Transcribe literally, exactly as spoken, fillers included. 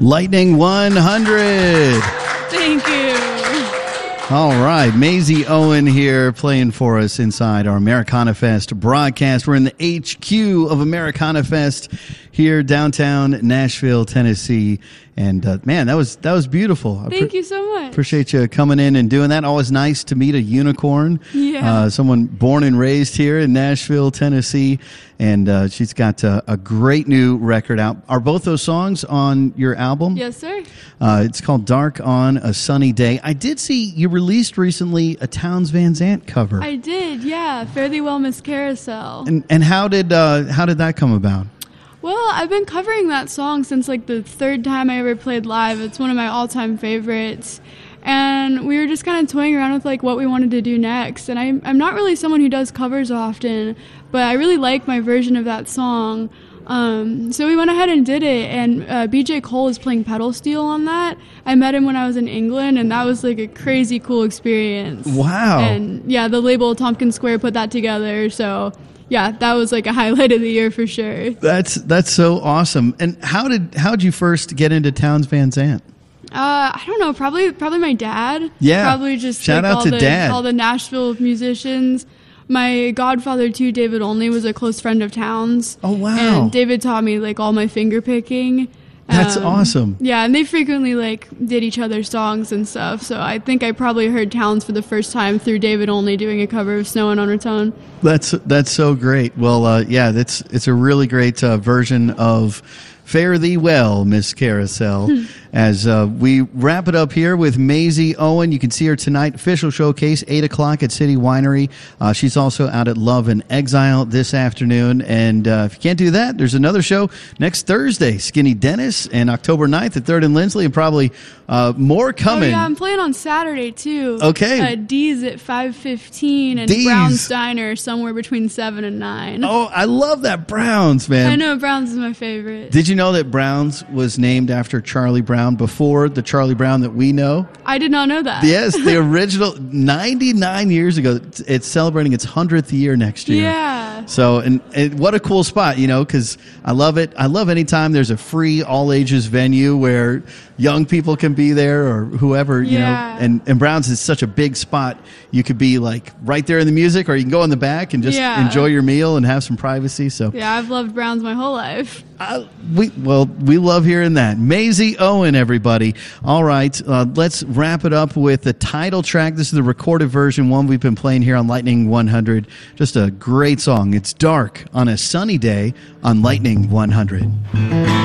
Lightning one hundred. Thank you. All right, Maisie Owen here playing for us inside our Americana Fest broadcast. We're in the H Q of Americana Fest here downtown Nashville, Tennessee. And uh, man, that was that was beautiful. Thank you so much. Appreciate you coming in and doing that. Always nice to meet a unicorn. Yeah. Uh, someone born and raised here in Nashville, Tennessee. And uh, she's got uh, a great new record out. Are both those songs on your album? Yes, sir. Uh, it's called Dark on a Sunny Day. I did see you released recently a Townes Van Zandt cover. I did, yeah. Fare Thee Well, Miss Carousel. And and how did uh, how did that come about? Well, I've been covering that song since like the third time I ever played live. It's one of my all-time favorites. And we were just kind of toying around with like what we wanted to do next. And I'm I'm not really someone who does covers often, but I really like my version of that song. Um, so we went ahead and did it, and uh, B J Cole is playing pedal steel on that. I met him when I was in England, and that was like a crazy cool experience. Wow. And yeah, the label Tompkins Square put that together, so yeah, that was like a highlight of the year for sure. That's that's so awesome. And how did how did you first get into Townes Van Zandt? Uh, I don't know, probably probably my dad. Yeah. Probably just Shout like, out all to the, Dad. all the Nashville musicians. My godfather too, David Olney, was a close friend of Townes. Oh, wow. And David taught me like all my finger picking. That's Um, awesome. Yeah, and they frequently like did each other's songs and stuff. So I think I probably heard Townes for the first time through David Olney doing a cover of Snow and Undertone. That's that's so great. Well, uh, yeah, that's it's a really great uh, version of Fare Thee Well, Miss Carousel. As uh, we wrap it up here with Maisie Owen. You can see her tonight, official showcase, eight o'clock at City Winery. Uh, she's also out at Love and Exile this afternoon. And uh, if you can't do that, there's another show next Thursday, Skinny Dennis, and October ninth at third and Lindsley, and probably uh, more coming. Oh, yeah, I'm playing on Saturday, too. Okay. Uh, D's at five fifteen and D's. Brown's Diner somewhere between seven and nine. Oh, I love that Browns, man. I know, Brown's is my favorite. Did you know that Browns was named after Charlie Brown before the Charlie Brown that we know? I did not know that. Yes, the original ninety-nine years ago. It's celebrating its hundredth year next year. Yeah. So, and, and what a cool spot, you know, because I love it. I love anytime there's a free all ages venue where young people can be there or whoever, you Yeah. know. And, and Brown's is such a big spot. You could be like right there in the music, or you can go in the back and just Yeah. enjoy your meal and have some privacy. So, Yeah, I've loved Brown's my whole life. I, we well, we love hearing that. Maisie Owen, everybody. All right, uh, let's wrap it up with the title track. This is the recorded version, one we've been playing here on Lightning one hundred. Just a great song. It's Dark on a Sunny Day on Lightning one hundred.